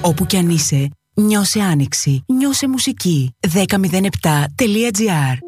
Όπου κι αν είσαι, νιώσε άνοιξη, νιώσε μουσική. 1007.gr